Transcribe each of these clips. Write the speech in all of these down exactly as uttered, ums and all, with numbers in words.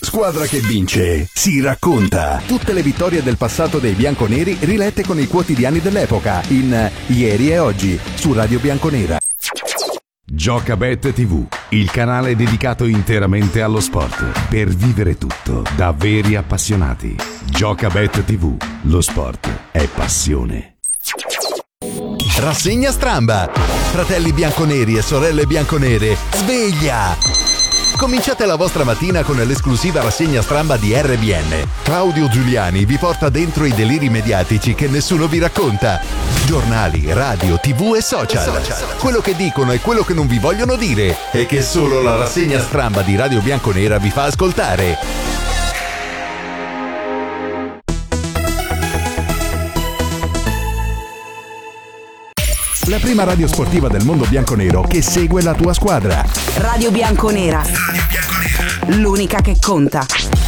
Squadra che vince si racconta. Tutte le vittorie del passato dei bianconeri rilette con i quotidiani dell'epoca in Ieri e Oggi su Radio Bianconera. Giocabet tivù, il canale dedicato interamente allo sport, per vivere tutto da veri appassionati. Giocabet tivù, lo sport è passione. Rassegna Stramba. Fratelli bianconeri e sorelle bianconere, sveglia! Cominciate la vostra mattina con l'esclusiva rassegna Stramba di R B N. Claudio Giuliani vi porta dentro i deliri mediatici che nessuno vi racconta. Giornali, radio, tv e social. Quello che dicono e quello che non vi vogliono dire e che solo la rassegna Stramba di Radio Bianconera vi fa ascoltare. La prima radio sportiva del mondo bianconero che segue la tua squadra. Radio Bianconera. Radio Bianconera. L'unica che conta.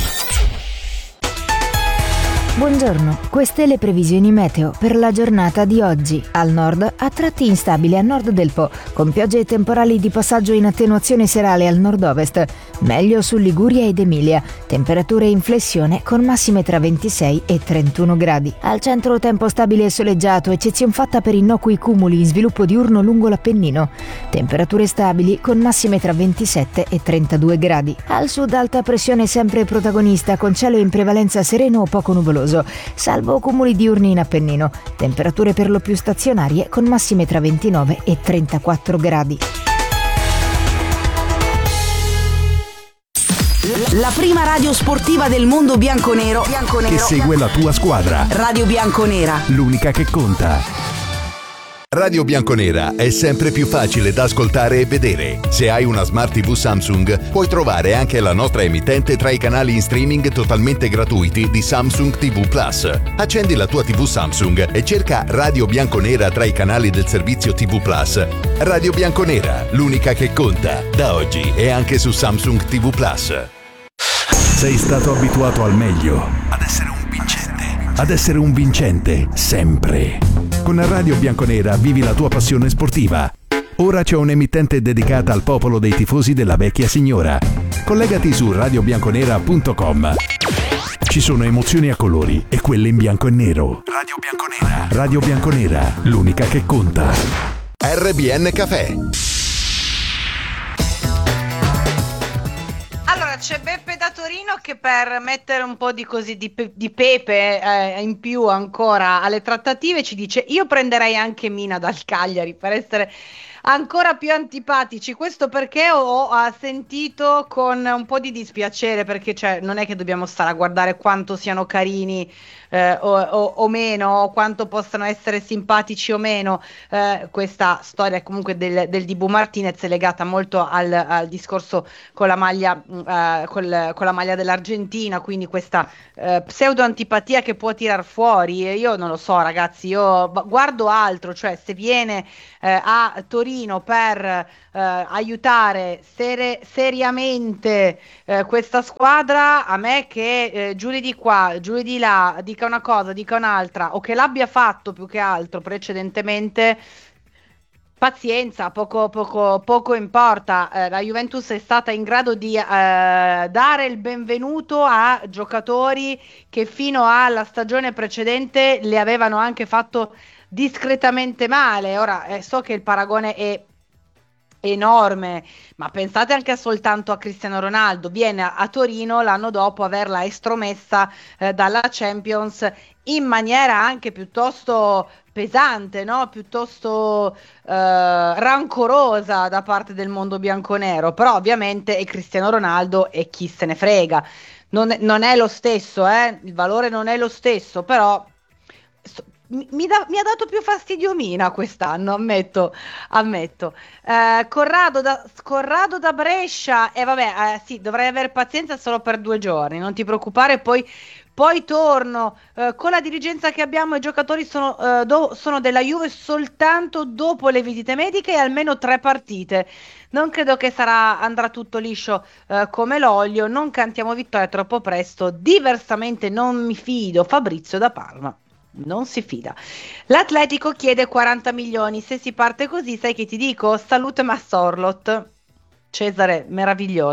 Buongiorno, queste le previsioni meteo per la giornata di oggi. Al nord, a tratti instabile a nord del Po, con piogge e temporali di passaggio in attenuazione serale al nord-ovest. Meglio su Liguria ed Emilia. Temperature in flessione con massime tra ventisei e trentuno gradi. Al centro tempo stabile e soleggiato, eccezion fatta per innocui cumuli in sviluppo diurno lungo l'Appennino. Temperature stabili con massime tra ventisette e trentadue gradi. Al sud alta pressione sempre protagonista con cielo in prevalenza sereno o poco nuvoloso, salvo cumuli diurni in Appennino. Temperature per lo più stazionarie con massime tra ventinove e trentaquattro gradi. La prima radio sportiva del mondo bianconero, bianconero che segue la tua squadra. Radio Bianconera. L'unica che conta. Radio Bianconera è sempre più facile da ascoltare e vedere. Se hai una Smart tivù Samsung, puoi trovare anche la nostra emittente tra i canali in streaming totalmente gratuiti di Samsung tivù Plus. Accendi la tua tivù Samsung e cerca Radio Bianconera tra i canali del servizio tivù Plus. Radio Bianconera, l'unica che conta, da oggi e anche su Samsung tivù Plus. Sei stato abituato al meglio, ad essere un vincente, ad essere un vincente sempre. Con Radio Bianconera vivi la tua passione sportiva. Ora c'è un'emittente dedicata al popolo dei tifosi della vecchia signora. Collegati su radio bianconera punto com. Ci sono emozioni a colori e quelle in bianco e nero. Radio Bianconera. Radio Bianconera, l'unica che conta. R B N Café. Allora, c'è Beppe da Torino che per mettere un po' di così di, pe- di pepe eh, in più ancora alle trattative ci dice: io prenderei anche Mina dal Cagliari per essere ancora più antipatici. Questo perché ho, ho sentito con un po' di dispiacere, perché cioè, non è che dobbiamo stare a guardare quanto siano carini eh, o, o, o meno, o quanto possano essere simpatici o meno. Eh, questa storia comunque del, del Dibu Martinez è legata molto al, al discorso con la maglia eh, col, con la maglia dell'Argentina, quindi questa eh, pseudo antipatia che può tirar fuori. E io non lo so, ragazzi, io guardo altro, cioè se viene eh, a Torino per eh, aiutare sere- seriamente eh, questa squadra, a me che eh, giuri di qua, giuri di là, dica una cosa, dica un'altra, o che l'abbia fatto più che altro precedentemente, pazienza, poco, poco, poco importa. Eh, la Juventus è stata in grado di eh, dare il benvenuto a giocatori che fino alla stagione precedente le avevano anche fatto discretamente male. Ora eh, so che il paragone è enorme, ma pensate anche soltanto a Cristiano Ronaldo. Viene a, a Torino l'anno dopo averla estromessa eh, dalla Champions in maniera anche piuttosto pesante, no? Piuttosto eh, rancorosa da parte del mondo bianconero. Però ovviamente è Cristiano Ronaldo e chi se ne frega, non è, non è lo stesso, eh? Il valore non è lo stesso, però so, Mi, da, mi ha dato più fastidio Mina quest'anno, ammetto, ammetto. Eh, Corrado, da, Corrado da Brescia, e eh, vabbè, eh, sì, dovrei avere pazienza solo per due giorni, non ti preoccupare, poi, poi torno. Eh, con la dirigenza che abbiamo, i giocatori sono, eh, do, sono della Juve soltanto dopo le visite mediche e almeno tre partite. Non credo che sarà, andrà tutto liscio eh, come l'olio, non cantiamo vittoria troppo presto, diversamente non mi fido. Fabrizio da Parma non si fida. L'Atletico chiede quaranta milioni. Se si parte così, sai che ti dico? Salute Massorlot. Cesare, meravigliosa.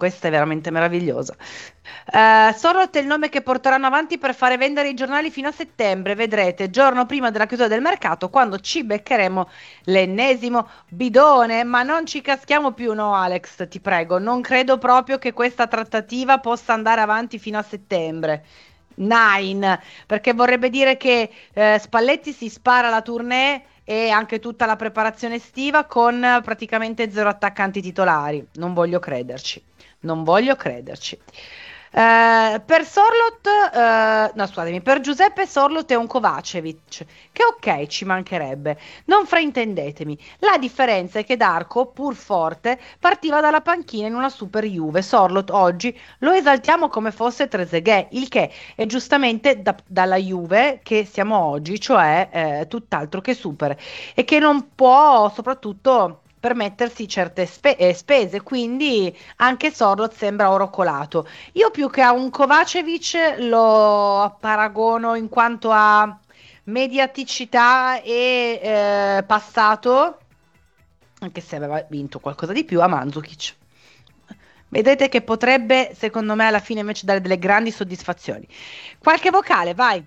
questa è veramente meravigliosa. Uh, Sorloth è il nome che porteranno avanti per fare vendere i giornali fino a settembre, vedrete, giorno prima della chiusura del mercato, quando ci beccheremo l'ennesimo bidone. Ma non ci caschiamo più, no Alex, ti prego, non credo proprio che questa trattativa possa andare avanti fino a settembre. Nine, perché vorrebbe dire che eh, Spalletti si spara la tournée e anche tutta la preparazione estiva con praticamente zero attaccanti titolari. Non voglio crederci, non voglio crederci. Uh, per Sorloth, uh, no scusatemi, per Giuseppe Sorloth è un Kovacevic, che ok, ci mancherebbe, non fraintendetemi, la differenza è che Darko, pur forte, partiva dalla panchina in una super Juve. Sorloth oggi lo esaltiamo come fosse Trezeguet, il che è giustamente da, dalla Juve che siamo oggi, cioè eh, tutt'altro che super, e che non può soprattutto permettersi certe spe- eh, spese, quindi anche Sorloth sembra oro colato. Io più che a un Kovacevic lo paragono in quanto a mediaticità e eh, passato, anche se aveva vinto qualcosa di più, a Mandzukic. Vedete che potrebbe, secondo me, alla fine invece dare delle grandi soddisfazioni. Qualche vocale, vai.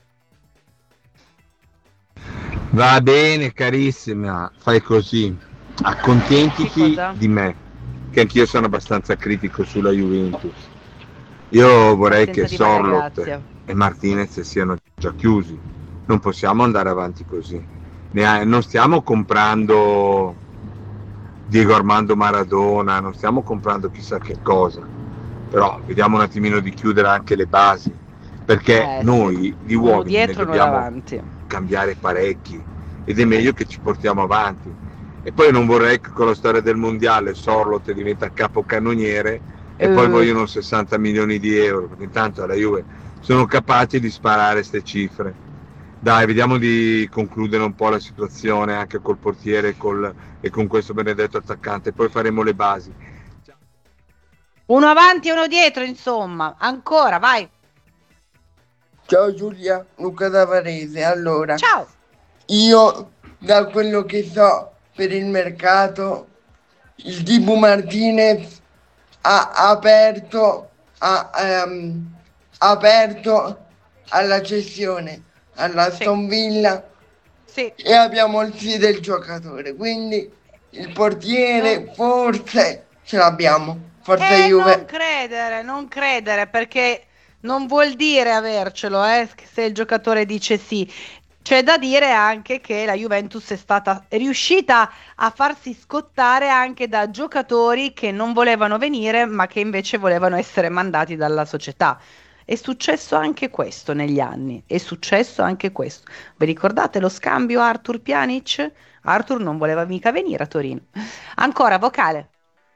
Va bene, carissima, fai così. Accontentiti di me, che anch'io sono abbastanza critico sulla Juventus. Io vorrei che Sorloth e Martinez siano già chiusi. Non possiamo andare avanti così. Ne- non stiamo comprando Diego Armando Maradona, non stiamo comprando chissà che cosa. Però vediamo un attimino di chiudere anche le basi, perché eh, noi sì. di uomini ne dobbiamo cambiare parecchi ed è meglio che ci portiamo avanti. E poi non vorrei che con la storia del mondiale Sorloth diventa capocannoniere e uh. poi vogliono sessanta milioni di euro, perché intanto alla Juve sono capaci di sparare queste cifre. Dai, vediamo di concludere un po' la situazione anche col portiere col, e con questo benedetto attaccante, poi faremo le basi. Uno avanti e uno dietro, insomma, ancora, vai. Ciao Giulia, Luca da Varese. Allora, ciao. Io da quello che so per il mercato, il Dibu Martinez ha aperto, ha, um, aperto alla cessione alla Aston Villa sì. e abbiamo il sì del giocatore, quindi il portiere no. forse ce l'abbiamo, forza eh, Juve. Non credere, non credere, perché non vuol dire avercelo, eh, se il giocatore dice sì. C'è da dire anche che la Juventus è stata è riuscita a farsi scottare anche da giocatori che non volevano venire, ma che invece volevano essere mandati dalla società. È successo anche questo negli anni, è successo anche questo. Vi ricordate lo scambio Arthur Pjanic? Arthur non voleva mica venire a Torino. Ancora, vocale.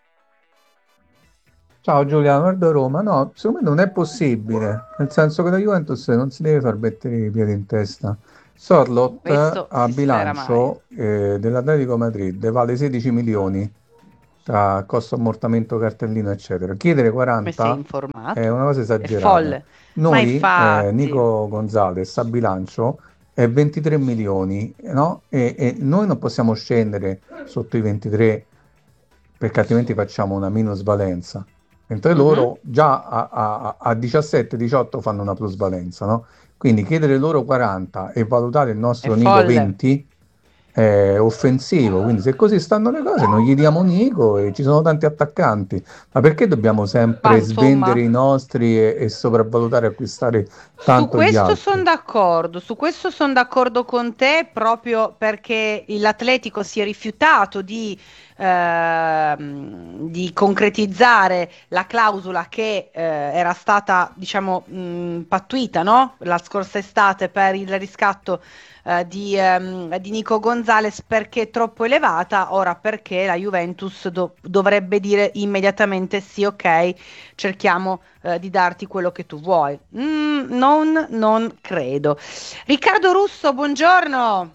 Ciao Giuliano, guarda Roma. No, secondo me non è possibile, nel senso che la Juventus non si deve far mettere i piedi in testa. Sorloth Questo a si bilancio eh, dell'Atletico Madrid vale sedici milioni tra costo ammortamento cartellino eccetera. Chiedere quaranta è una cosa esagerata. È folle. Noi eh, Nico Gonzalez a bilancio è ventitré milioni, no? E, e noi non possiamo scendere sotto i ventitré perché altrimenti facciamo una minusvalenza, mentre mm-hmm. loro già a, a, a diciassette diciotto fanno una plusvalenza, no? Quindi chiedere loro quaranta e valutare il nostro è Nico folle. venti è offensivo, quindi se così stanno le cose non gli diamo Nico e ci sono tanti attaccanti, ma perché dobbiamo sempre ma, svendere i nostri e, e sopravvalutare e acquistare tanto gli altri? Su questo sono d'accordo, su questo sono d'accordo con te, proprio perché l'Atletico si è rifiutato di Uh, di concretizzare la clausola che uh, era stata diciamo mh, pattuita, no? La scorsa estate per il riscatto uh, di, um, di Nico Gonzalez, perché troppo elevata. Ora perché la Juventus do- dovrebbe dire immediatamente sì, ok, cerchiamo uh, di darti quello che tu vuoi. mm, non, non credo. Riccardo Russo, buongiorno.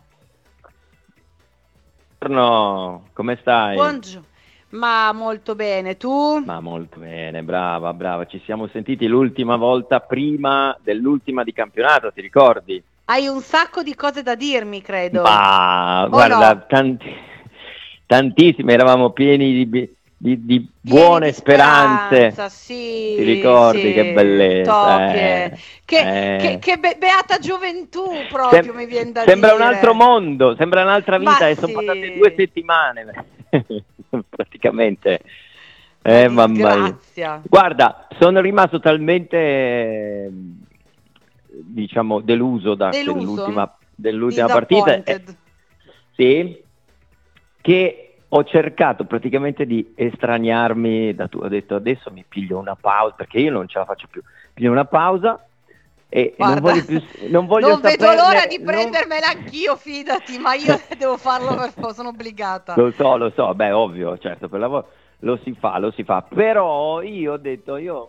Buongiorno, come stai? Buongiorno, ma molto bene, tu? Ma molto bene, brava, brava. Ci siamo sentiti l'ultima volta prima dell'ultima di campionato, ti ricordi? Hai un sacco di cose da dirmi, credo. Ma o guarda, no? tanti, tantissime, eravamo pieni di, di, di buone di speranze. speranza, sì, Ti ricordi sì, che bellezza? eh, che, eh. che, che be- beata gioventù proprio, Sem- mi viene da sembra dire. un altro mondo, sembra un'altra vita. Ma e sono sì. passate due settimane praticamente. Eh, mamma mia. Guarda, sono rimasto talmente diciamo deluso da Deluso? quell'ultima dell'ultima partita, eh, sì, che ho cercato praticamente di estraniarmi da tu. Ho detto adesso mi piglio una pausa perché io non ce la faccio più. Piglio una pausa e Guarda, non voglio più. Non, voglio non vedo saperne, l'ora di non... prendermela anch'io, fidati, ma io devo farlo per forza, sono obbligata. Lo so, lo so, beh, ovvio, certo, per lavoro lo si fa, lo si fa. Però io ho detto, io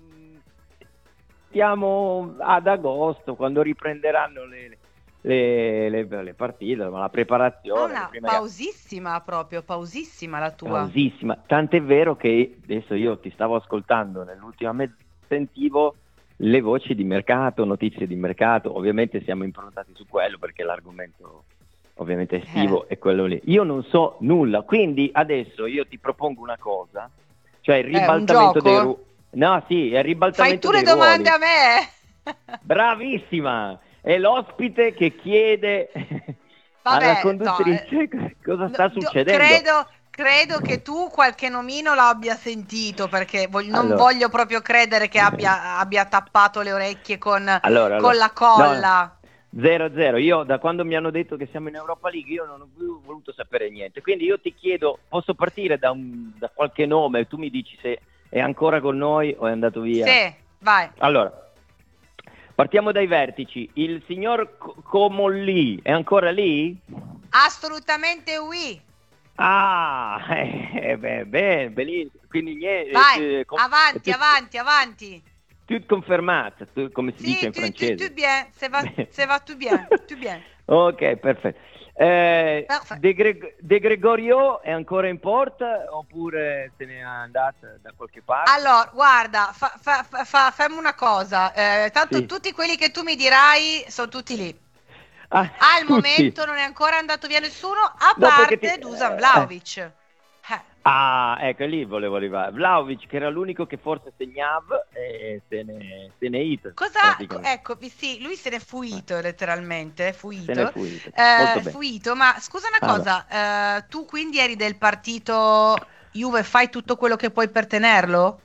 stiamo ad agosto, quando riprenderanno le, le, le, le partite, ma la preparazione. Una prime... pausissima proprio, pausissima la tua. Pausissima, tant'è vero che adesso io ti stavo ascoltando nell'ultima mezza, sentivo le voci di mercato, notizie di mercato, ovviamente siamo improntati su quello perché l'argomento ovviamente estivo eh. è quello lì. Io non so nulla, quindi adesso io ti propongo una cosa, cioè il ribaltamento eh, dei ruoli. No, sì, è il ribaltamento Fai tu dei le domande ruoli. a me. Bravissima! È l'ospite che chiede Vabbè, alla conduttrice no, eh, cosa sta no, succedendo. Credo, credo che tu qualche nomino l'abbia sentito, perché voglio, non allora. voglio proprio credere che abbia, abbia tappato le orecchie con, allora, con allora. la colla. zero a zero, io da quando mi hanno detto che siamo in Europa League io non ho più voluto sapere niente, quindi io ti chiedo, posso partire da, un, da qualche nome, tu mi dici se è ancora con noi o è andato via? Sì, vai. Allora, partiamo dai vertici. Il signor C- Comolli è ancora lì? Assolutamente oui. Ah, eh, beh, beh, bellissimo. Quindi niente. Vai, eh, com- avanti, tu- avanti, avanti. Tout confermato, tu- come si Sì, dice in tu, francese. tu, tu bien, se va, se va tu bien, tu bien. Ok, perfetto. Eh, Perfetto. De, Gre- De Gregorio è ancora in porta oppure se ne è andata da qualche parte? Allora, guarda, fa, fa, fa, fa, fammi una cosa, eh, tanto Sì. tutti quelli che tu mi dirai sono tutti lì. Ah, Al tutti. momento non è ancora andato via nessuno, a No, perché parte ti- Dusan eh. Vlahovic. Eh. Ah, ecco, lì volevo arrivare. Vlahovic, che era l'unico che forse segnava, e se ne, se ne è ito. Cosa? Ecco, sì, lui se n'è fuito letteralmente, fuito. Se n'è fuito. Eh, Molto bene. fuito, ma scusa una Ah, cosa, eh, tu quindi eri del partito Juve, fai tutto quello che puoi per tenerlo?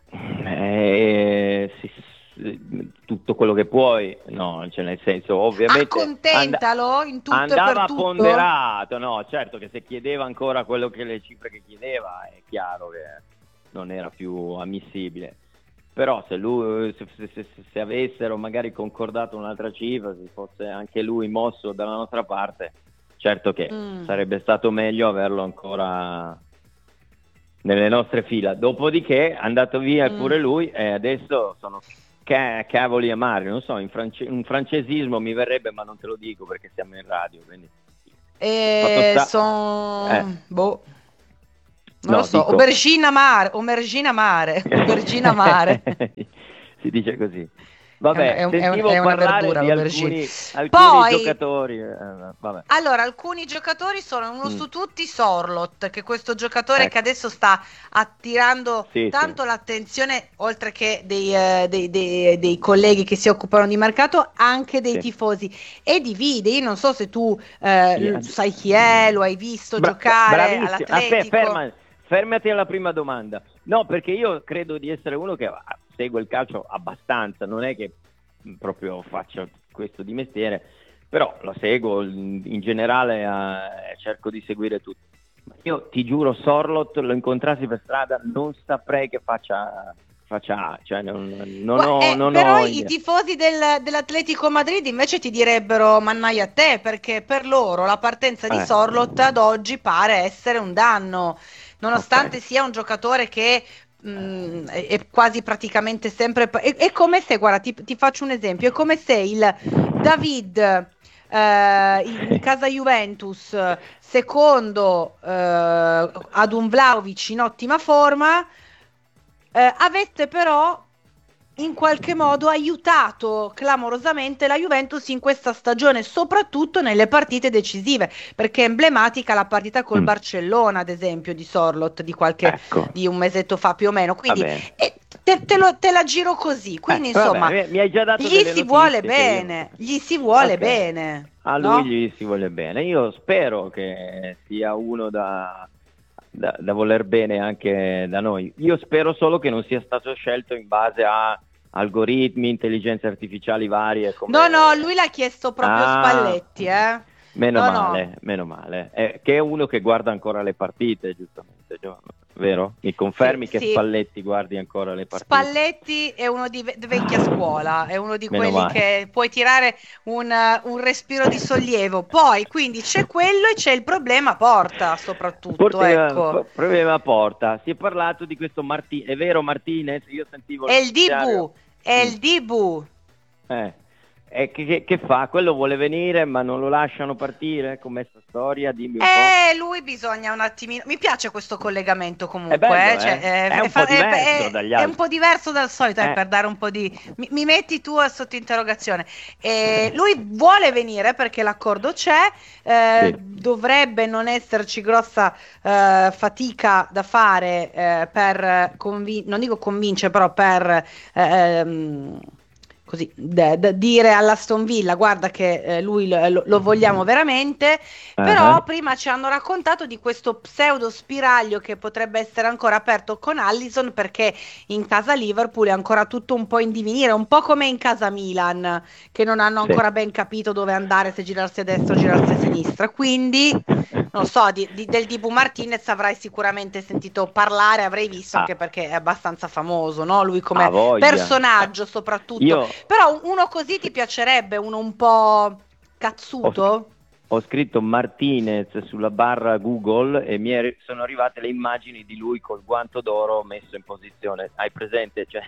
Eh, sì, sì, tutto quello che puoi, no, cioè nel senso, ovviamente Accontentalo and- in tutto e andava per tutto? ponderato, no, certo che se chiedeva ancora quello che le cifre che chiedeva è chiaro che non era più ammissibile, però se lui se, se, se, se avessero magari concordato un'altra cifra, se fosse anche lui mosso dalla nostra parte, certo che Mm. sarebbe stato meglio averlo ancora nelle nostre fila. Dopodiché è andato via Mm. pure lui e adesso sono ca- cavoli amari, non so, in france- un francesismo mi verrebbe, ma non te lo dico perché siamo in radio, quindi E Fatto sta- sono... Eh. boh, non No, lo so, dico- aubergine amare, aubergine amare, aubergine amare. si dice così. Vabbè, È un- è un- sentivo è una parlare verdura, di l'aubergine. alcuni, alcuni Poi- giocatori. eh, vabbè. Allora, alcuni giocatori sono uno Mm. su tutti Sorlot, che è questo giocatore Ecco. che adesso sta attirando Sì, tanto l'attenzione, oltre che dei, eh, dei- dei- dei colleghi che si occupano di mercato, anche dei Sì. tifosi. E divide, io non so se tu eh, Sì, l- ad- sai chi è, lo hai visto Bra- giocare bravissimo. all'Atletico. Aspetta, ferma, fermati alla prima domanda. No, perché io credo di essere uno che ah, segue il calcio abbastanza, non è che mh, proprio faccio questo di mestiere, però lo seguo in, in generale, eh, cerco di seguire tutto. Ma io ti giuro, Sorlot lo incontrassi per strada, non saprei che faccia, faccia cioè non, non Gua- ho, eh, non però ho i idea. tifosi del- dell'Atletico Madrid invece ti direbbero mannaggia a te, perché per loro la partenza di Eh. Sorlot ad oggi pare essere un danno, nonostante Ok. sia un giocatore che mh, è, è quasi praticamente sempre... È, è come se, guarda, ti, ti faccio un esempio, è come se il David eh, in casa Juventus, secondo eh, ad un Vlahovic in ottima forma, eh, avesse però in qualche modo aiutato clamorosamente la Juventus in questa stagione, soprattutto nelle partite decisive, perché è emblematica la partita col mm. Barcellona, ad esempio, di Sorloth di qualche ecco. di un mesetto fa più o meno, quindi e, te, te, lo, te la giro così, quindi eh, insomma vabbè, mi hai già dato gli si vuole bene, io... gli si vuole okay. bene. A lui no? gli si vuole bene, io spero che sia uno da Da, da voler bene anche da noi. Io spero solo che non sia stato scelto in base a algoritmi, intelligenze artificiali varie. Come... No, no, lui l'ha chiesto proprio ah, Spalletti, eh. Meno no, male, no. meno male. Eh, che è uno che guarda ancora le partite, giustamente, vero? Mi confermi sì, che sì. Spalletti guardi ancora le partite? Spalletti è uno di ve- vecchia scuola, è uno di Meno quelli male. che puoi tirare un, un respiro di sollievo. Poi, quindi c'è quello e c'è il problema porta, soprattutto. Porteva, ecco. Problema porta. Si è parlato di questo Martinez, è vero Martinez? Io sentivo è il Dibu, è il Dibu. Eh. E che, che, che fa? Quello vuole venire ma non lo lasciano partire? Com'è sta storia? Dimmi un eh, po'. lui bisogna un attimino... Mi piace questo collegamento comunque. È, bello, eh? Cioè, eh? è, è, un è, po' diverso è, dagli è altri. un po' diverso dal solito, eh. eh, per dare un po' di... Mi, mi metti tu sotto interrogazione. E lui vuole venire perché l'accordo c'è, eh, sì. dovrebbe non esserci grossa eh, fatica da fare eh, per... Convin- non dico convincere, però per... Ehm, così da, da dire all'Aston Villa guarda che eh, lui lo, lo vogliamo veramente, uh-huh. però prima ci hanno raccontato di questo pseudo spiraglio che potrebbe essere ancora aperto con Alisson, perché in casa Liverpool è ancora tutto un po' in divenire, un po' come in casa Milan, che non hanno ancora sì. ben capito dove andare, se girarsi a destra o girarsi a sinistra, quindi non so, di, di, del Dibu Martinez avrai sicuramente sentito parlare, avrei visto ah. anche perché è abbastanza famoso, no? Lui come ah, personaggio soprattutto. Io... Però uno così ti piacerebbe, uno un po' cazzuto? Ho, ho scritto Martinez sulla barra Google e mi è, sono arrivate le immagini di lui col guanto d'oro messo in posizione. Hai presente? Cioè,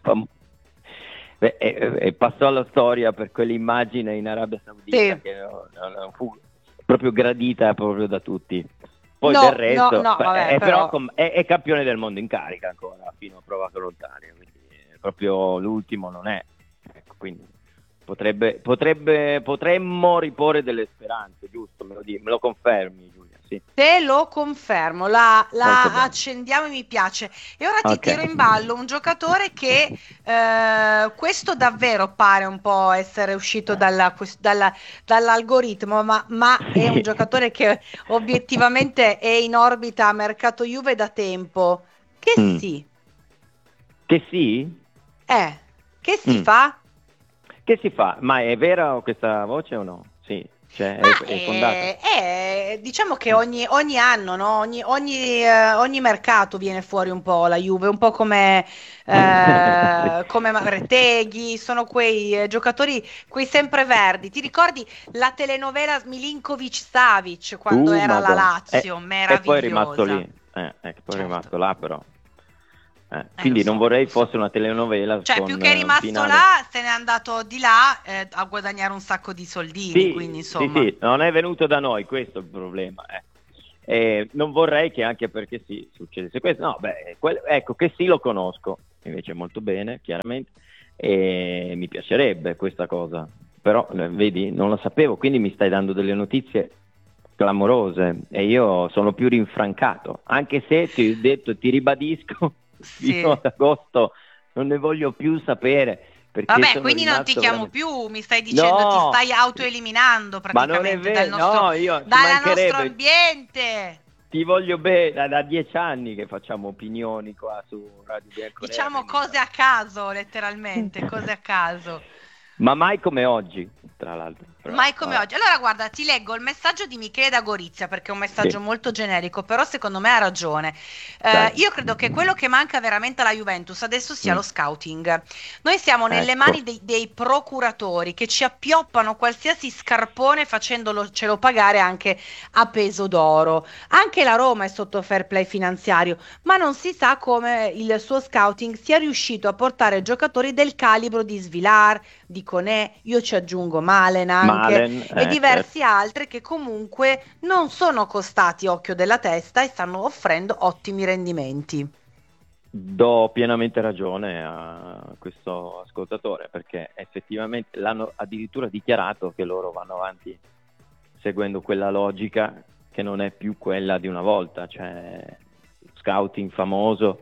e, e, e passò alla storia per quell'immagine in Arabia Saudita sì. che no, no, no, fu proprio gradita proprio da tutti. Poi no, del resto no, no, vabbè, è, però... però è, è campione del mondo in carica ancora fino a prova contraria, quindi proprio l'ultimo non è. Ecco, quindi potrebbe, potrebbe, potremmo riporre delle speranze, giusto? Me lo, di, me lo confermi, Giulia? Sì. Te lo confermo, la, la accendiamo e mi piace. E ora ti okay. tiro in ballo un giocatore che eh, questo davvero pare un po' essere uscito dalla, dalla, dall'algoritmo, ma, ma è un giocatore che obiettivamente è in orbita a mercato Juve da tempo. Che mm. sì. Che sì? Eh, che si mm. fa? Che si fa? Ma è vera questa voce o no? Sì, cioè, è, è fondata. È, è, diciamo che ogni, ogni anno, no? ogni, ogni, eh, ogni mercato viene fuori un po' la Juve, un po' come, eh, come Reteghi, sono quei eh, giocatori, quei sempreverdi. Ti ricordi la telenovela Milinkovic-Savic quando uh, era Madonna. la Lazio? E, meravigliosa. E poi è rimasto lì, eh, eh, poi certo. è rimasto là però. Eh, quindi eh, non so, vorrei so. fosse una telenovela, cioè con, più che è rimasto finale. là se n'è andato di là eh, a guadagnare un sacco di soldini, sì, quindi insomma sì, sì, non è venuto da noi, questo è il problema, eh. Eh, non vorrei che anche perché sì, succedesse questo, no, beh, quel, ecco che sì lo conosco invece molto bene, chiaramente, e mi piacerebbe questa cosa, però eh, vedi, non lo sapevo, quindi mi stai dando delle notizie clamorose e io sono più rinfrancato, anche se ti ho detto, ti ribadisco, sì. fino ad agosto non ne voglio più sapere. Vabbè, quindi non ti chiamo veramente... più, mi stai dicendo, no, ti stai autoeliminando praticamente dal nostro, no, io, dal nostro ambiente. Ti voglio bene, da, da dieci anni che facciamo opinioni qua su Radio Bianconera. Diciamo cose a caso, letteralmente, cose a caso. Ma mai come oggi, tra l'altro. Però, mai come ah. oggi. Allora guarda, ti leggo il messaggio di Michele da Gorizia perché è un messaggio sì. molto generico, però secondo me ha ragione. Eh, io credo che quello che manca veramente alla Juventus adesso sia mm. lo scouting. Noi siamo nelle ecco. mani dei, dei procuratori che ci appioppano qualsiasi scarpone facendocelo pagare anche a peso d'oro. Anche la Roma è sotto fair play finanziario, ma non si sa come il suo scouting sia riuscito a portare giocatori del calibro di Svilar, di Koné, io ci aggiungo Malen anche Malen, e eh, diversi certo. altri che comunque non sono costati occhio della testa e stanno offrendo ottimi rendimenti. do pienamente ragione a questo ascoltatore, perché effettivamente l'hanno addirittura dichiarato che loro vanno avanti seguendo quella logica che non è più quella di una volta, cioè scouting famoso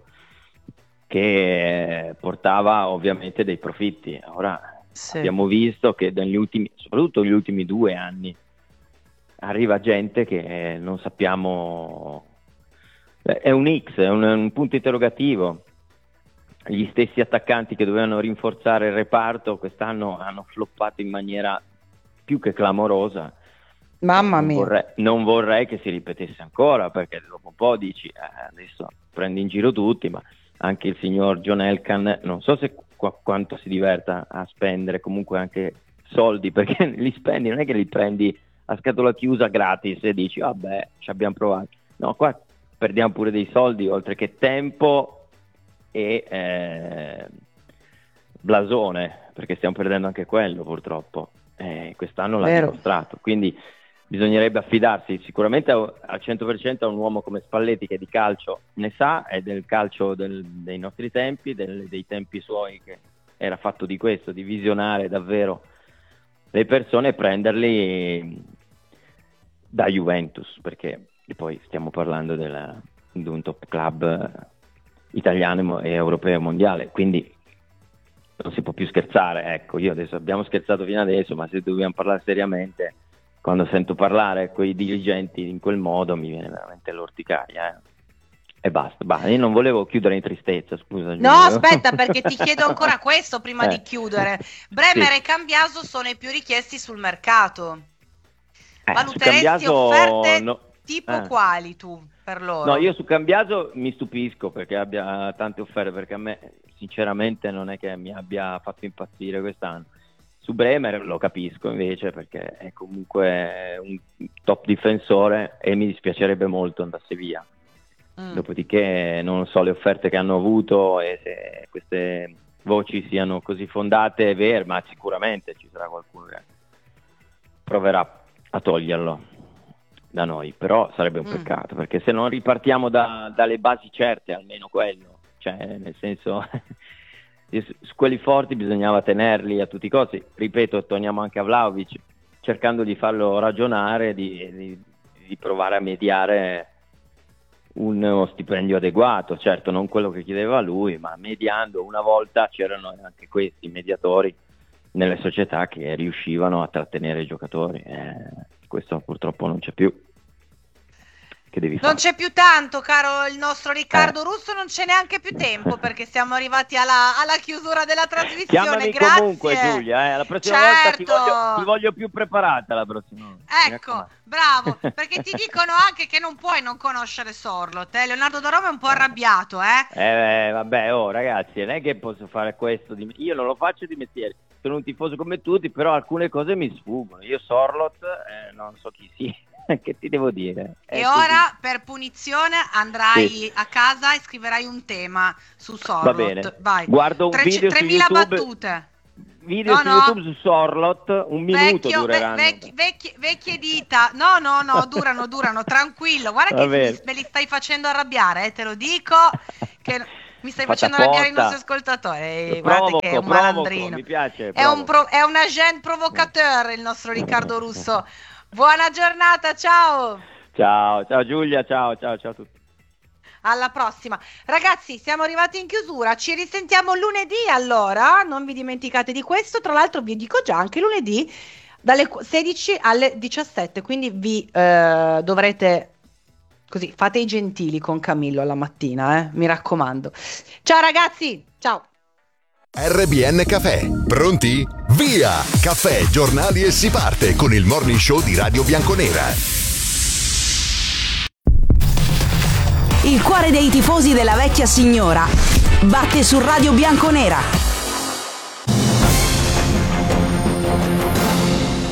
che portava ovviamente dei profitti. Ora sì. abbiamo visto che negli ultimi, soprattutto negli ultimi due anni, arriva gente che non sappiamo, è un X, è un, un punto interrogativo. Gli stessi attaccanti che dovevano rinforzare il reparto quest'anno hanno floppato in maniera più che clamorosa. Mamma mia. Non vorrei, non vorrei che si ripetesse ancora, perché dopo un po' dici eh, adesso prendi in giro tutti, ma anche il signor John Elkann non so se qu- quanto si diverta a spendere comunque anche soldi, perché li spendi, non è che li prendi a scatola chiusa gratis e dici vabbè ci abbiamo provato, no, qua perdiamo pure dei soldi oltre che tempo e eh, blasone, perché stiamo perdendo anche quello purtroppo, eh, quest'anno l'ha Vero. dimostrato, quindi bisognerebbe affidarsi sicuramente al cento per cento a un uomo come Spalletti, che di calcio ne sa, e del calcio del, dei nostri tempi, del, dei tempi suoi, che era fatto di questo, di visionare davvero le persone e prenderli da Juventus, perché poi stiamo parlando della, di un top club italiano e europeo e mondiale, quindi non si può più scherzare. Ecco, io adesso abbiamo scherzato fino adesso, ma se dobbiamo parlare seriamente, quando sento parlare quei dirigenti in quel modo mi viene veramente l'orticaria, eh. E basta, basta, io non volevo chiudere in tristezza, scusa. No, aspetta, perché ti chiedo ancora questo prima eh. di chiudere. Bremer Sì. e Cambiaso sono i più richiesti sul mercato. Eh, Valuteresti su Cambiaso, offerte no. tipo Eh. quali tu per loro? No, io su Cambiaso mi stupisco perché abbia tante offerte, perché a me sinceramente non è che mi abbia fatto impazzire quest'anno. Su Bremer lo capisco invece, perché è comunque un top difensore e mi dispiacerebbe molto andasse via. Mm. Dopodiché non so le offerte che hanno avuto e se queste voci siano così fondate è vero, ma sicuramente ci sarà qualcuno che proverà a toglierlo da noi, però sarebbe un mm. peccato, perché se non ripartiamo da, dalle basi certe, almeno quello, cioè nel senso su quelli forti bisognava tenerli a tutti i costi. Ripeto, torniamo anche a Vlahovic, cercando di farlo ragionare, di, di, di provare a mediare uno stipendio adeguato, certo non quello che chiedeva lui, ma mediando. Una volta c'erano anche questi mediatori nelle società che riuscivano a trattenere i giocatori, eh, questo purtroppo non c'è più. Che devi non fare? c'è più tanto, caro il nostro Riccardo Eh. Russo, non c'è neanche più tempo, perché siamo arrivati alla, alla chiusura della trasmissione. Chiamami Grazie. comunque, Giulia, eh. La prossima certo. volta ti voglio, ti voglio più preparata la prossima volta. Ecco, bravo, perché ti dicono anche che non puoi non conoscere Sorlot, eh? Leonardo da Roma è un po' arrabbiato, eh? Eh, vabbè, oh ragazzi, non è che posso fare questo, di... io non lo faccio di mestiere, sono un tifoso come tutti, però alcune cose mi sfuggono. Io Sorlot, eh, non so chi sia. Che ti devo dire? È e così. ora per punizione andrai Sì. a casa e scriverai un tema su Sorlot. Va bene. Vai. Guardo un video su tremila YouTube. battute. Video No, su no. YouTube su Sorlot, un minuto Vecchio, dureranno. ve- vecchi- vecchie, vecchie dita. No, no, no, durano, durano, tranquillo. Guarda Va che bene. mi- me li stai facendo arrabbiare, eh, te lo dico. Che mi stai Fatta facendo arrabbiare i apposta. nostri ascoltatori. Eh, Lo guarda provoco, che è un provoco, malandrino. mi piace. È un, provoco. pro- è un agent provocateur il nostro Riccardo Russo. Buona giornata, ciao. Ciao, ciao Giulia, ciao, ciao, ciao a tutti. Alla prossima. Ragazzi, siamo arrivati in chiusura. Ci risentiamo lunedì allora. Non vi dimenticate di questo. Tra l'altro vi dico già anche lunedì dalle sedici alle diciassette. Quindi vi eh, dovrete così, fate i gentili con Camillo alla mattina, eh? Mi raccomando. Ciao ragazzi, ciao. R B N Caffè, pronti? Via! Caffè, giornali e si parte con il morning show di Radio Bianconera. Il cuore dei tifosi della vecchia signora batte su Radio Bianconera.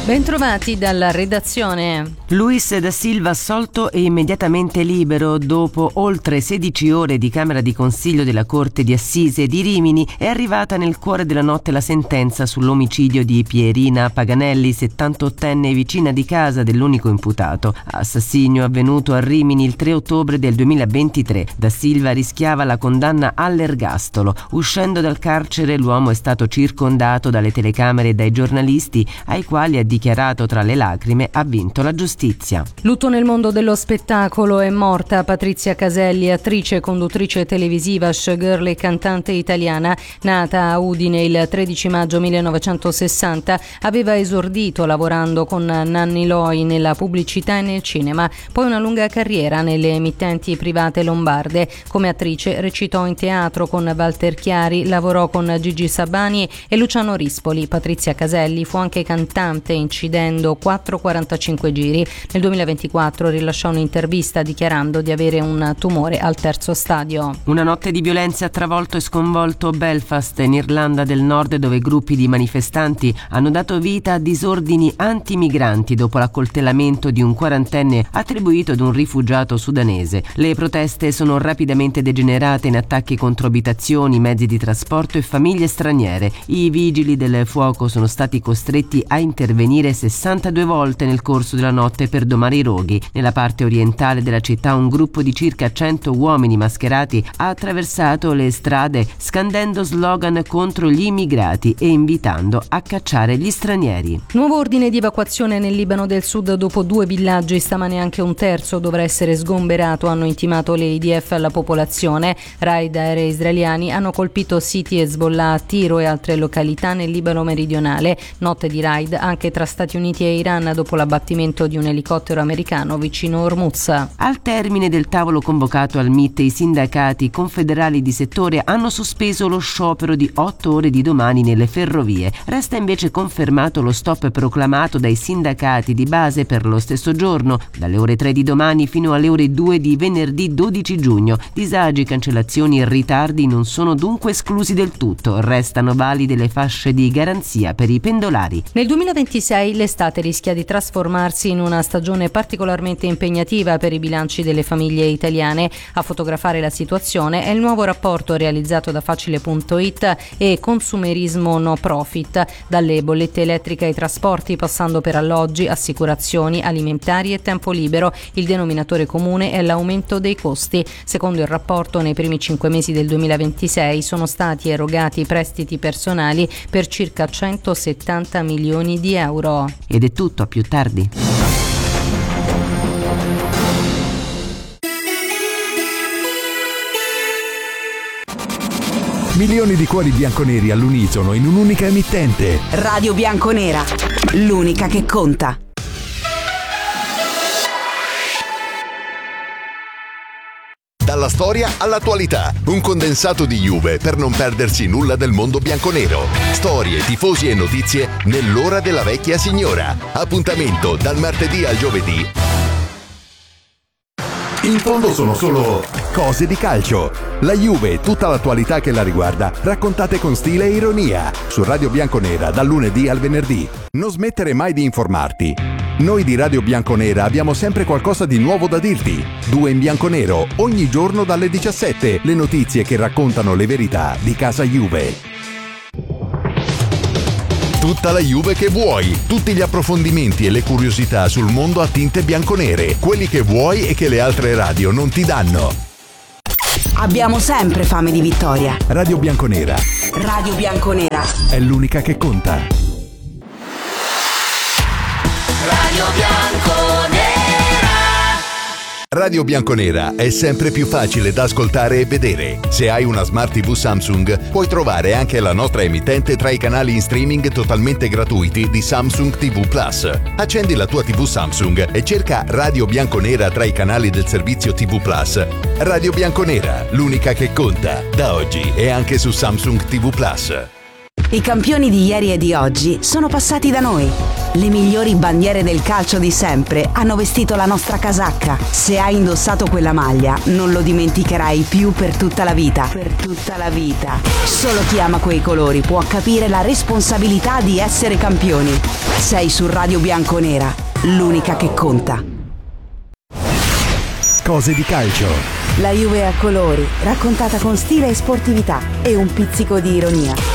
Bentrovati dalla redazione. Luis da Silva assolto e immediatamente libero. Dopo oltre sedici ore di Camera di Consiglio della Corte di Assise di Rimini è arrivata nel cuore della notte la sentenza sull'omicidio di Pierina Paganelli, settantottenne vicina di casa dell'unico imputato. Assassinio avvenuto a Rimini il tre ottobre del duemilaventitré. Da Silva rischiava la condanna all'ergastolo. Uscendo dal carcere l'uomo è stato circondato dalle telecamere e dai giornalisti, ai quali ha dichiarato tra le lacrime ha vinto la giustizia. Lutto nel mondo dello spettacolo. È morta Patrizia Caselli, attrice, conduttrice televisiva, showgirl e cantante italiana. Nata a Udine il tredici maggio millenovecentosessanta, aveva esordito lavorando con Nanni Loi nella pubblicità e nel cinema, poi una lunga carriera nelle emittenti private lombarde. Come attrice recitò in teatro con Walter Chiari, lavorò con Gigi Sabani e Luciano Rispoli. Patrizia Caselli fu anche cantante, incidendo quattro quarantacinque giri. Nel duemilaventiquattro rilasciò un'intervista dichiarando di avere un tumore al terzo stadio. Una notte di violenza ha travolto e sconvolto Belfast, in Irlanda del Nord, dove gruppi di manifestanti hanno dato vita a disordini antimigranti dopo l'accoltellamento di un quarantenne attribuito ad un rifugiato sudanese. Le proteste sono rapidamente degenerate in attacchi contro abitazioni, mezzi di trasporto e famiglie straniere. I vigili del fuoco sono stati costretti a intervenire sessantadue volte nel corso della notte per domare i roghi. Nella parte orientale della città un gruppo di circa cento uomini mascherati ha attraversato le strade scandendo slogan contro gli immigrati e invitando a cacciare gli stranieri. Nuovo ordine di evacuazione nel Libano del Sud dopo due villaggi. Stamane anche un terzo dovrà essere sgomberato, hanno intimato le I D F alla popolazione. Raid aerei israeliani hanno colpito siti Hezbollah a Tiro e altre località nel Libano meridionale. Notte di raid anche tra Stati Uniti e Iran dopo l'abbattimento di un elicottero americano vicino Hormuz. Al termine del tavolo convocato al M I T, i sindacati confederali di settore hanno sospeso lo sciopero di otto ore di domani nelle ferrovie. Resta invece confermato lo stop proclamato dai sindacati di base per lo stesso giorno, dalle ore tre di domani fino alle ore due di venerdì dodici giugno. Disagi, cancellazioni e ritardi non sono dunque esclusi del tutto. Restano valide le fasce di garanzia per i pendolari. Nel duemilaventisei l'estate rischia di trasformarsi in una stagione particolarmente impegnativa per i bilanci delle famiglie italiane. A fotografare la situazione è il nuovo rapporto realizzato da Facile punto it e Consumerismo No Profit. Dalle bollette elettriche ai trasporti, passando per alloggi, assicurazioni, alimentari e tempo libero, il denominatore comune è l'aumento dei costi. Secondo il rapporto, nei primi cinque mesi del duemilaventisei sono stati erogati prestiti personali per circa centosettanta milioni di euro. Ed è tutto, a più tardi. Milioni di cuori bianconeri all'unisono in un'unica emittente. Radio Bianconera, l'unica che conta. Dalla storia all'attualità, un condensato di Juve per non perdersi nulla del mondo bianconero. Storie, tifosi e notizie nell'ora della vecchia signora. Appuntamento dal martedì al giovedì. In fondo sono solo cose di calcio. La Juve e tutta l'attualità che la riguarda, raccontate con stile e ironia. Su Radio Bianconera dal lunedì al venerdì. Non smettere mai di informarti. Noi di Radio Bianconera abbiamo sempre qualcosa di nuovo da dirti. Due in bianconero, ogni giorno dalle diciassette. Le notizie che raccontano le verità di casa Juve. Tutta la Juve che vuoi, tutti gli approfondimenti e le curiosità sul mondo a tinte bianconere, quelli che vuoi e che le altre radio non ti danno. Abbiamo sempre fame di vittoria. Radio Bianconera. Radio Bianconera. È l'unica che conta. Radio Bianconera. Radio Bianconera è sempre più facile da ascoltare e vedere. Se hai una Smart tivù Samsung, puoi trovare anche la nostra emittente tra i canali in streaming totalmente gratuiti di Samsung T V Plus. Accendi la tua tivù Samsung e cerca Radio Bianconera tra i canali del servizio T V Plus. Radio Bianconera, l'unica che conta. Da oggi è anche su Samsung T V Plus. I campioni di ieri e di oggi sono passati da noi. Le migliori bandiere del calcio di sempre hanno vestito la nostra casacca. Se hai indossato quella maglia, non lo dimenticherai più per tutta la vita. Per tutta la vita. Solo chi ama quei colori può capire la responsabilità di essere campioni. Sei su Radio Bianconera, l'unica che conta. Cose di calcio. La Juve a colori, raccontata con stile e sportività e un pizzico di ironia.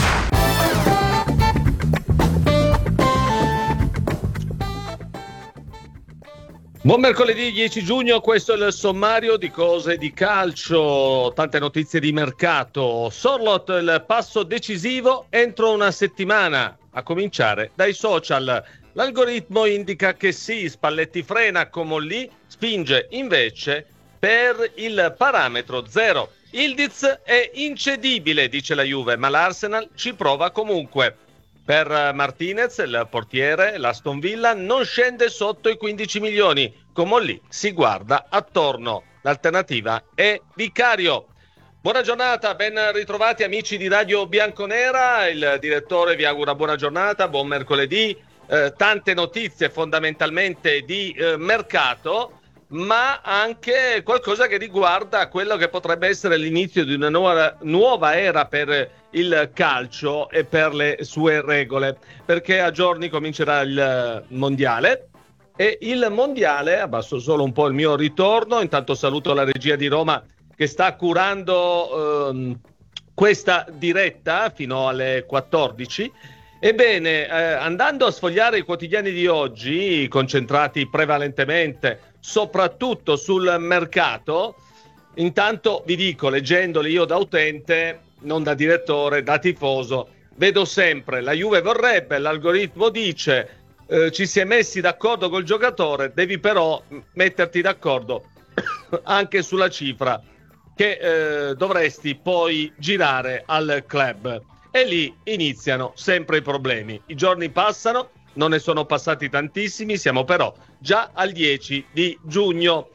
Buon mercoledì dieci giugno, questo è il sommario di Cose di calcio, tante notizie di mercato. Sorloth, il passo decisivo entro una settimana, a cominciare dai social. L'algoritmo indica che sì, Spalletti frena, Comolli spinge invece per il parametro zero. Ildiz è incedibile, dice la Juve, ma l'Arsenal ci prova comunque. Per Martinez, il portiere, l'Aston Villa non scende sotto i quindici milioni. Comolli si guarda attorno. L'alternativa è Vicario. Buona giornata, ben ritrovati amici di Radio Bianconera. Il direttore vi augura buona giornata, buon mercoledì. Eh, tante notizie fondamentalmente di eh, mercato, ma anche qualcosa che riguarda quello che potrebbe essere l'inizio di una nuova, nuova era per il calcio e per le sue regole, perché a giorni comincerà il mondiale e il mondiale, abbasso solo un po' il mio ritorno, intanto saluto la regia di Roma che sta curando ehm, questa diretta fino alle quattordici. Ebbene, eh, andando a sfogliare i quotidiani di oggi, concentrati prevalentemente soprattutto sul mercato, intanto vi dico, leggendoli io da utente, non da direttore, da tifoso, vedo sempre la Juve vorrebbe, l'algoritmo dice, eh, ci si è messi d'accordo col giocatore, devi però metterti d'accordo anche sulla cifra che eh, dovresti poi girare al club. E lì iniziano sempre i problemi. I giorni passano, non ne sono passati tantissimi, siamo però già al dieci di giugno.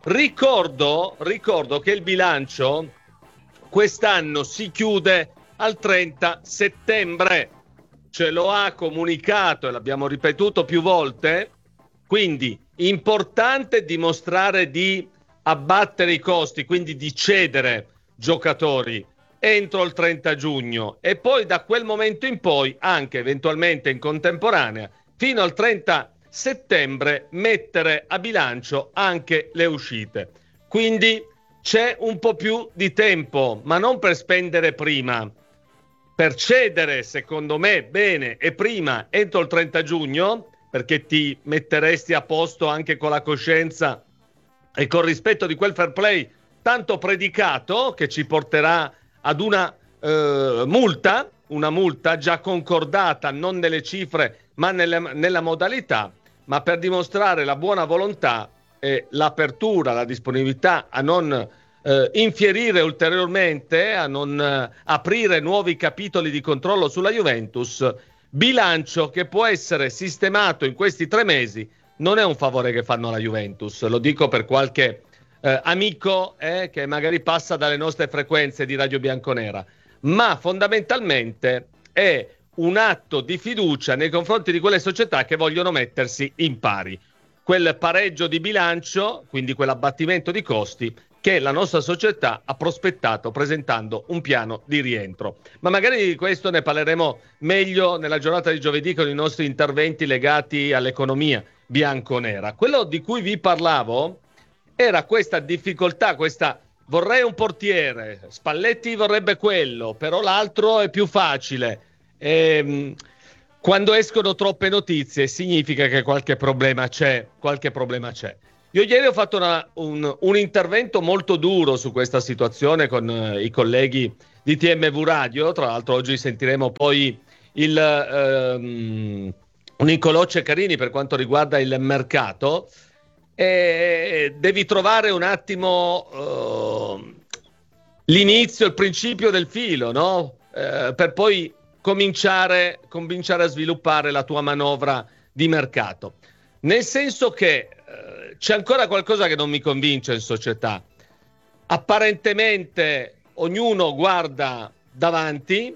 Ricordo, ricordo che il bilancio quest'anno si chiude al trenta settembre. Ce lo ha comunicato e l'abbiamo ripetuto più volte. Quindi importante dimostrare di abbattere i costi, quindi di cedere giocatori entro il trenta giugno e poi da quel momento in poi anche eventualmente in contemporanea fino al trenta settembre mettere a bilancio anche le uscite. Quindi c'è un po' più di tempo, ma non per spendere prima, per cedere secondo me bene e prima entro il trenta giugno, perché ti metteresti a posto anche con la coscienza e col rispetto di quel fair play tanto predicato che ci porterà ad una eh, multa, una multa già concordata non nelle cifre ma nelle, nella modalità, ma per dimostrare la buona volontà e l'apertura, la disponibilità a non eh, infierire ulteriormente, a non eh, aprire nuovi capitoli di controllo sulla Juventus. Bilancio che può essere sistemato in questi tre mesi non è un favore che fanno alla Juventus, lo dico per qualche Eh, amico eh, che magari passa dalle nostre frequenze di Radio Bianconera, ma fondamentalmente è un atto di fiducia nei confronti di quelle società che vogliono mettersi in pari. Quel pareggio di bilancio, quindi quell'abbattimento di costi che la nostra società ha prospettato presentando un piano di rientro. Ma magari di questo ne parleremo meglio nella giornata di giovedì con i nostri interventi legati all'economia bianconera. Quello di cui vi parlavo era questa difficoltà, questa vorrei un portiere, Spalletti vorrebbe quello, però l'altro è più facile. E, quando escono troppe notizie significa che qualche problema c'è, qualche problema c'è. Io ieri ho fatto una, un, un intervento molto duro su questa situazione con uh, i colleghi di T M V Radio, tra l'altro oggi sentiremo poi il um, Nicolò Ceccarini per quanto riguarda il mercato. E devi trovare un attimo uh, l'inizio, il principio del filo, no? Uh, per poi cominciare, cominciare a sviluppare la tua manovra di mercato. Nel senso che uh, c'è ancora qualcosa che non mi convince in società. Apparentemente ognuno guarda davanti,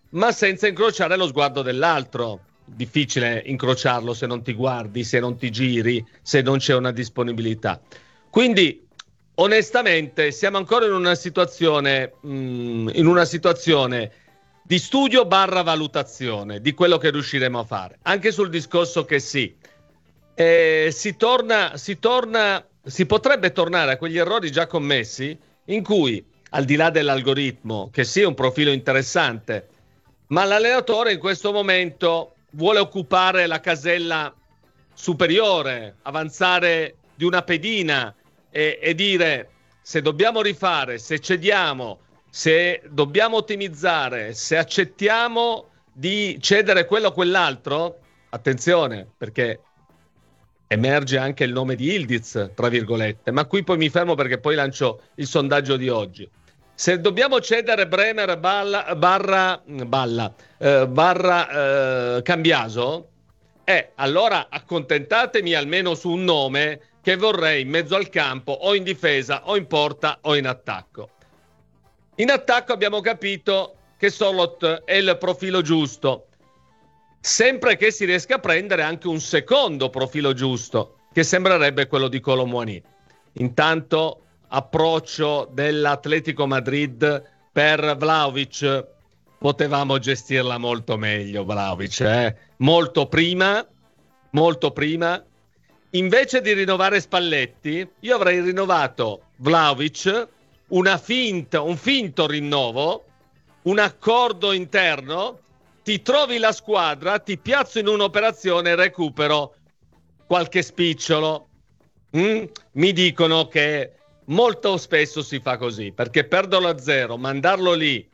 ma senza incrociare lo sguardo dell'altro. Difficile incrociarlo se non ti guardi, se non ti giri, se non c'è una disponibilità. Quindi onestamente siamo ancora in una situazione mh, in una situazione di studio barra valutazione di quello che riusciremo a fare. Anche sul discorso che sì, eh, si torna, si torna, si potrebbe tornare a quegli errori già commessi, in cui, al di là dell'algoritmo, che sì è un profilo interessante, ma l'allenatore in questo momento vuole occupare la casella superiore, avanzare di una pedina e, e dire: se dobbiamo rifare, se cediamo, se dobbiamo ottimizzare, se accettiamo di cedere quello o quell'altro, attenzione, perché emerge anche il nome di Yildiz, tra virgolette, ma qui poi mi fermo perché poi lancio il sondaggio di oggi. Se dobbiamo cedere Bremer balla, barra, balla, eh, barra eh, Cambiaso, eh, allora accontentatemi almeno su un nome che vorrei in mezzo al campo, o in difesa, o in porta, o in attacco. In attacco abbiamo capito che Sorloth è il profilo giusto, sempre che si riesca a prendere anche un secondo profilo giusto, che sembrerebbe quello di Kolo Muani. Intanto approccio dell'Atletico Madrid per Vlahovic, potevamo gestirla molto meglio Vlahovic, eh? molto prima, molto prima. Invece di rinnovare Spalletti, io avrei rinnovato Vlahovic, una finta, un finto rinnovo, un accordo interno, ti trovi la squadra, ti piazzo in un'operazione e recupero qualche spicciolo. Mm? Mi dicono che molto spesso si fa così, perché perderlo a zero, mandarlo lì,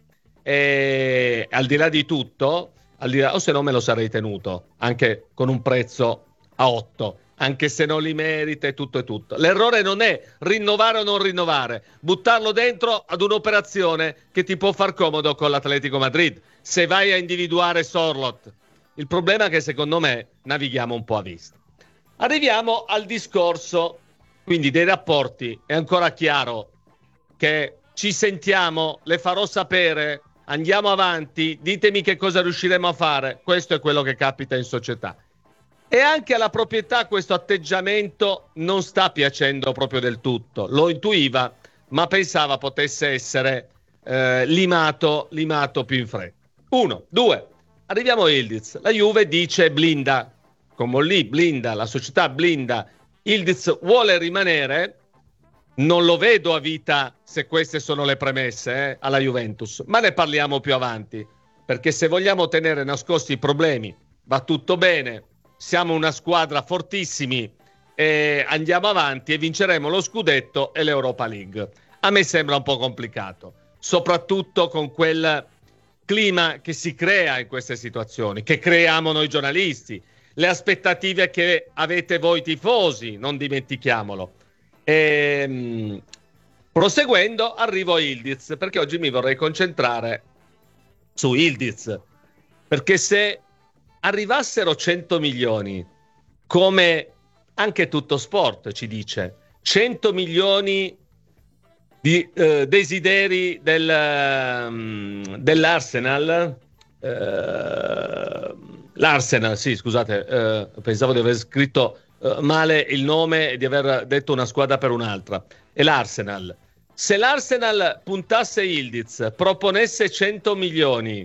e, al di là di tutto, al di là, o se no me lo sarei tenuto, anche con un prezzo a otto, anche se non li merita e tutto e tutto. L'errore non è rinnovare o non rinnovare, buttarlo dentro ad un'operazione che ti può far comodo con l'Atletico Madrid, se vai a individuare Sorloth. Il problema è che secondo me navighiamo un po' a vista. Arriviamo al discorso quindi dei rapporti. È ancora chiaro che ci sentiamo, le farò sapere, andiamo avanti, ditemi che cosa riusciremo a fare. Questo è quello che capita in società. E anche alla proprietà questo atteggiamento non sta piacendo proprio del tutto. Lo intuiva, ma pensava potesse essere eh, limato, limato più in fretta. Uno, due, arriviamo a Yildiz. La Juve dice blinda, come lì blinda, la società blinda. Yildiz vuole rimanere, non lo vedo a vita se queste sono le premesse eh, alla Juventus, ma ne parliamo più avanti, perché se vogliamo tenere nascosti i problemi va tutto bene, siamo una squadra fortissimi e andiamo avanti e vinceremo lo scudetto e l'Europa League. A me sembra un po' complicato, soprattutto con quel clima che si crea in queste situazioni, che creiamo noi giornalisti, le aspettative che avete voi tifosi, non dimentichiamolo. E, mh, proseguendo arrivo a Yildiz, perché oggi mi vorrei concentrare su Yildiz, perché se arrivassero cento milioni, come anche Tutto Sport ci dice, cento milioni di eh, desideri del, um, dell'Arsenal, eh, l'Arsenal, sì, scusate, eh, pensavo di aver scritto eh, male il nome e di aver detto una squadra per un'altra. È l'Arsenal. Se l'Arsenal puntasse Yildiz, proponesse cento milioni,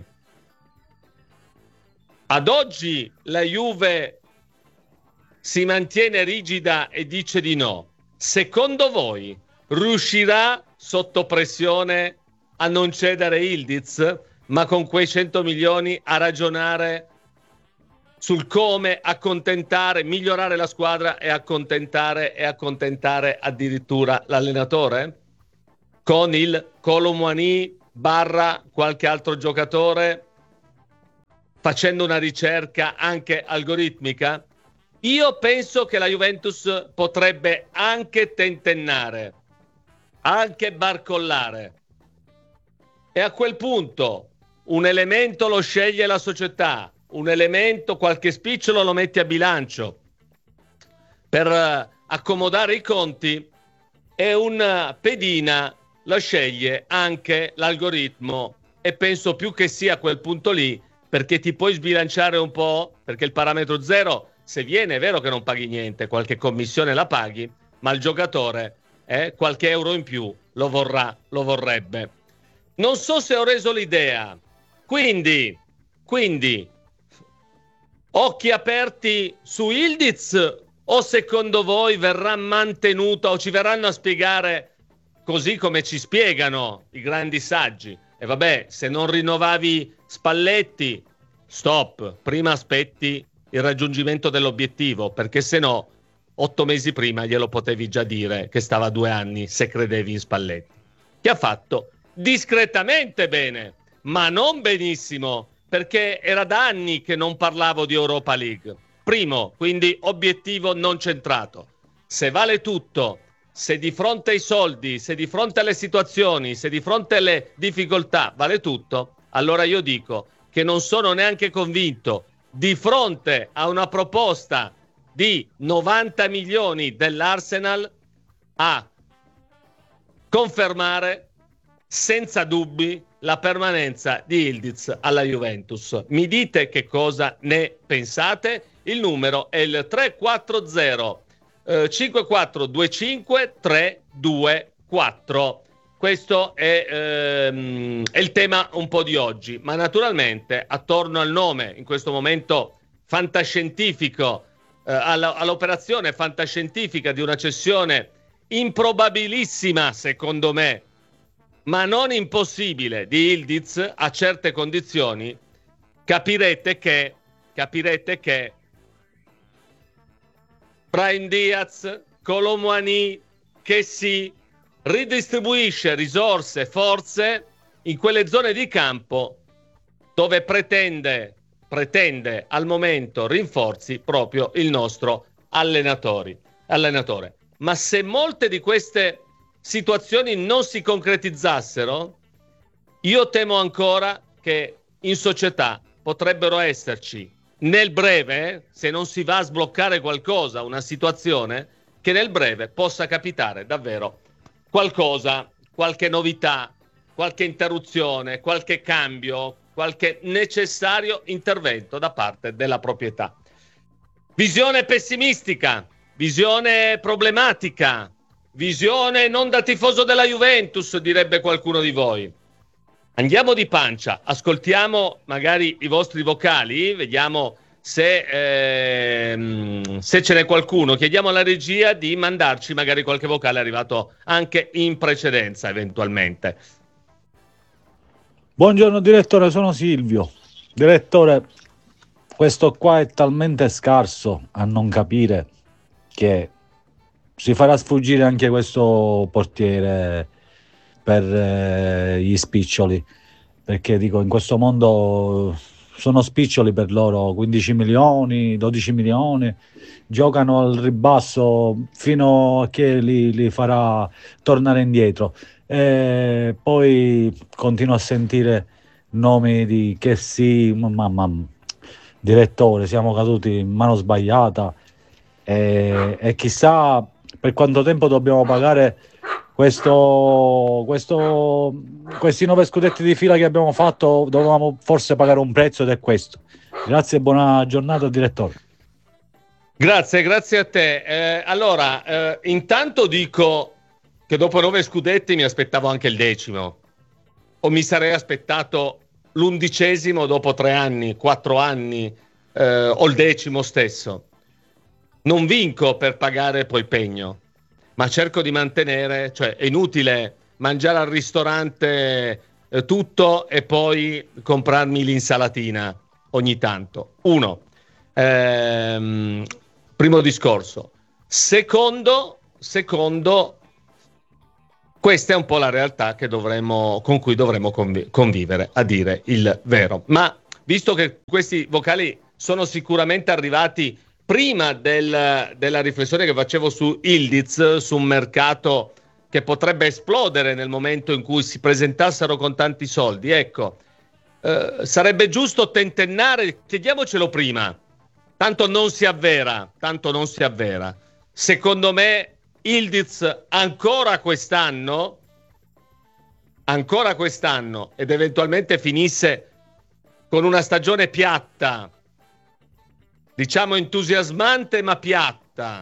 ad oggi la Juve si mantiene rigida e dice di no. Secondo voi riuscirà sotto pressione a non cedere Yildiz, ma con quei cento milioni a ragionare sul come accontentare, migliorare la squadra e accontentare e accontentare addirittura l'allenatore? Con il Kolo Muani barra qualche altro giocatore, facendo una ricerca anche algoritmica? Io penso che la Juventus potrebbe anche tentennare, anche barcollare. E a quel punto un elemento lo sceglie la società, un elemento, qualche spicciolo lo metti a bilancio per uh, accomodare i conti, e una pedina lo sceglie anche l'algoritmo e penso più che sia a quel punto lì, perché ti puoi sbilanciare un po', perché il parametro zero, se viene, è vero che non paghi niente, qualche commissione la paghi, ma il giocatore eh, qualche euro in più lo vorrà, lo vorrebbe. Non so se ho reso l'idea, quindi, quindi occhi aperti su Yildiz, o secondo voi verrà mantenuta o ci verranno a spiegare così come ci spiegano i grandi saggi? E vabbè, se non rinnovavi Spalletti, stop, prima aspetti il raggiungimento dell'obiettivo, perché se no otto mesi prima glielo potevi già dire che stava due anni se credevi in Spalletti, che ha fatto discretamente bene, ma non benissimo, perché era da anni che non parlavo di Europa League. Primo, quindi obiettivo non centrato. Se vale tutto, se di fronte ai soldi, se di fronte alle situazioni, se di fronte alle difficoltà vale tutto, allora io dico che non sono neanche convinto di fronte a una proposta di novanta milioni dell'Arsenal a confermare senza dubbi la permanenza di Yildiz alla Juventus. Mi dite che cosa ne pensate? Il numero è il tre quattro zero cinque quattro due cinque tre due quattro. Questo è, ehm, è il tema un po' di oggi, ma naturalmente attorno al nome, in questo momento fantascientifico, eh, alla, all'operazione fantascientifica di una cessione improbabilissima, secondo me, ma non impossibile, di Yildiz a certe condizioni, capirete che, capirete che Brahim Diaz, Kolo Muani, che si ridistribuisce risorse, forze in quelle zone di campo dove pretende, pretende al momento rinforzi proprio il nostro allenatori, allenatore. Ma se molte di queste situazioni non si concretizzassero, io temo ancora che in società potrebbero esserci nel breve, eh, se non si va a sbloccare qualcosa, una situazione, che nel breve possa capitare davvero qualcosa, qualche novità, qualche interruzione, qualche cambio, qualche necessario intervento da parte della proprietà. Visione pessimistica, visione problematica, visione non da tifoso della Juventus, direbbe qualcuno di voi. Andiamo di pancia, ascoltiamo magari i vostri vocali, vediamo se, ehm, se ce n'è qualcuno. Chiediamo alla regia di mandarci magari qualche vocale arrivato anche in precedenza, eventualmente. Buongiorno direttore, sono Silvio. Direttore, questo qua è talmente scarso a non capire che si farà sfuggire anche questo portiere per eh, gli spiccioli, perché dico, in questo mondo sono spiccioli per loro, quindici milioni, dodici milioni, giocano al ribasso fino a che li, li farà tornare indietro. E poi continuo a sentire nomi di che sì, mamma, direttore, siamo caduti in mano sbagliata, e, e chissà per quanto tempo dobbiamo pagare questo, questo, questi nove scudetti di fila che abbiamo fatto. Dovevamo forse pagare un prezzo ed è questo. Grazie e buona giornata direttore. Grazie, grazie a te. Eh, allora, eh, intanto dico che dopo nove scudetti mi aspettavo anche il decimo, o mi sarei aspettato l'undicesimo dopo tre anni, quattro anni, eh, o il decimo stesso. Non vinco per pagare poi pegno, ma cerco di mantenere, cioè è inutile mangiare al ristorante eh, tutto e poi comprarmi l'insalatina ogni tanto. Uno, ehm, primo discorso. Secondo, secondo, questa è un po' la realtà che dovremmo, con cui dovremmo convi- convivere, a dire il vero. Ma visto che questi vocali sono sicuramente arrivati prima del, della riflessione che facevo su Yildiz, su un mercato che potrebbe esplodere nel momento in cui si presentassero con tanti soldi, ecco, eh, sarebbe giusto tentennare, chiediamocelo prima, tanto non si avvera, tanto non si avvera. Secondo me Yildiz ancora quest'anno ancora quest'anno ed eventualmente finisse con una stagione piatta, diciamo entusiasmante ma piatta,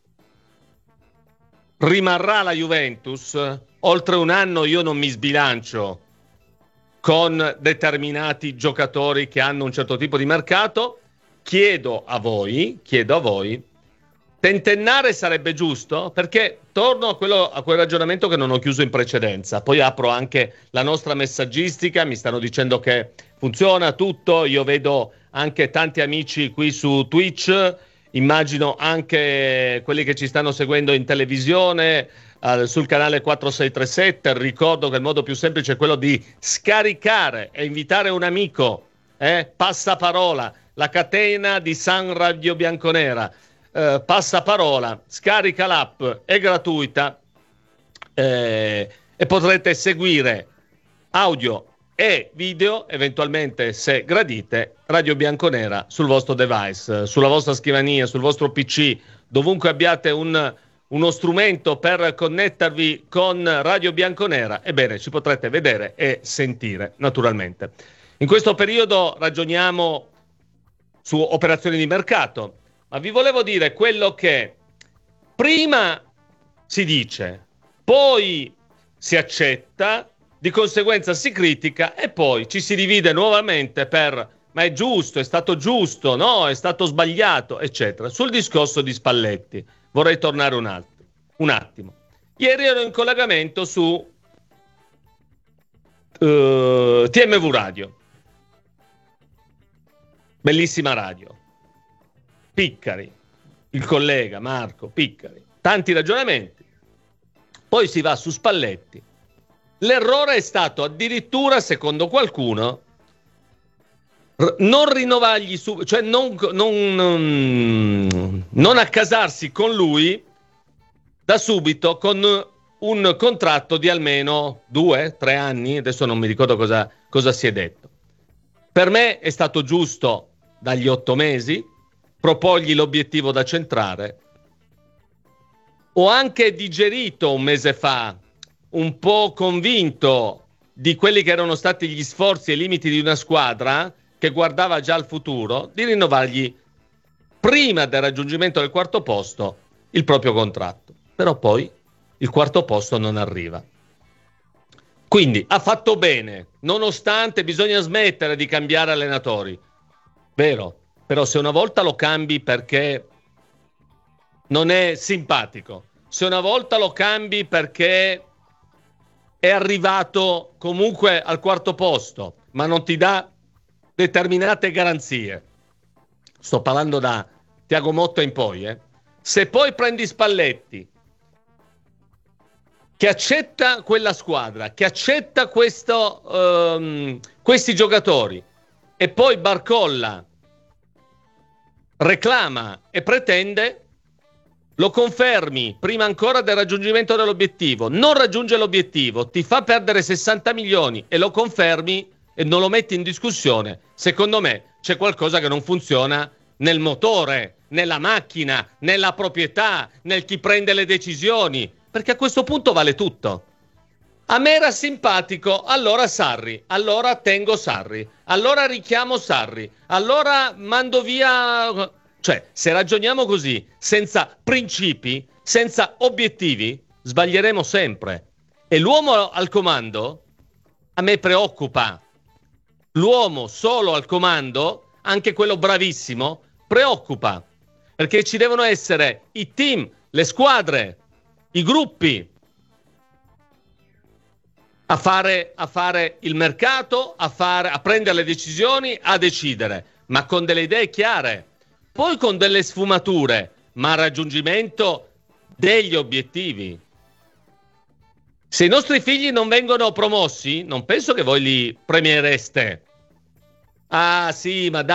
rimarrà la Juventus, oltre un anno io non mi sbilancio con determinati giocatori che hanno un certo tipo di mercato. Chiedo a voi, chiedo a voi, tentennare sarebbe giusto? Perché torno a, quello, a quel ragionamento che non ho chiuso in precedenza, poi apro anche la nostra messaggistica, mi stanno dicendo che funziona tutto, io vedo anche tanti amici qui su Twitch, immagino anche quelli che ci stanno seguendo in televisione, eh, sul canale quattro sei tre sette, ricordo che il modo più semplice è quello di scaricare e invitare un amico, eh, passaparola, la catena di San Radio Bianconera, eh, passaparola, scarica l'app, è gratuita, eh, e potrete seguire audio e video, eventualmente se gradite, Radio Bianconera sul vostro device, sulla vostra scrivania, sul vostro P C, dovunque abbiate un, uno strumento per connettervi con Radio Bianconera, ebbene ci potrete vedere e sentire naturalmente. In questo periodo ragioniamo su operazioni di mercato, ma vi volevo dire quello che prima si dice, poi si accetta, di conseguenza si critica e poi ci si divide nuovamente per ma è giusto, è stato giusto, no, è stato sbagliato, eccetera. Sul discorso di Spalletti vorrei tornare un attimo. Un attimo. Ieri ero in collegamento su uh, T M V Radio. Bellissima radio. Piccari, il collega Marco Piccari, tanti ragionamenti. Poi si va su Spalletti. L'errore è stato addirittura, secondo qualcuno, r- non rinnovargli, su- cioè non, non, non, non accasarsi con lui da subito con un contratto di almeno due, tre anni, adesso non mi ricordo cosa, cosa si è detto. Per me è stato giusto dagli otto mesi, proporgli l'obiettivo da centrare. Ho anche digerito un mese fa, un po' convinto di quelli che erano stati gli sforzi e i limiti di una squadra che guardava già al futuro, di rinnovargli prima del raggiungimento del quarto posto il proprio contratto. Però poi il quarto posto non arriva. Quindi ha fatto bene, nonostante bisogna smettere di cambiare allenatori. Vero, però se una volta lo cambi perché non è simpatico, se una volta lo cambi perché è arrivato comunque al quarto posto, ma non ti dà determinate garanzie, sto parlando da Tiago Motta in poi, eh. Se poi prendi Spalletti, che accetta quella squadra, che accetta questo, um, questi giocatori, e poi Barcolla reclama e pretende, lo confermi prima ancora del raggiungimento dell'obiettivo, non raggiunge l'obiettivo, ti fa perdere sessanta milioni e lo confermi e non lo metti in discussione, secondo me c'è qualcosa che non funziona nel motore, nella macchina, nella proprietà, nel chi prende le decisioni, perché a questo punto vale tutto. A me era simpatico, allora Sarri, allora tengo Sarri, allora richiamo Sarri, allora mando via... Cioè, se ragioniamo così, senza principi, senza obiettivi, sbaglieremo sempre. E l'uomo al comando a me preoccupa. L'uomo solo al comando, anche quello bravissimo, preoccupa. Perché ci devono essere i team, le squadre, i gruppi a fare, a fare il mercato, a, fare, a prendere le decisioni, a decidere, ma con delle idee chiare. Poi con delle sfumature, ma a raggiungimento degli obiettivi. Se i nostri figli non vengono promossi, non penso che voi li premiereste. Ah sì, ma dai.